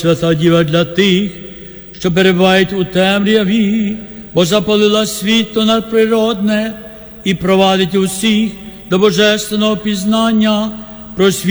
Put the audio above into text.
Свята Діва для тих, що перебувають у темряві, бо запалила світло надприродне і провадить усіх до божественного пізнання, просвітлення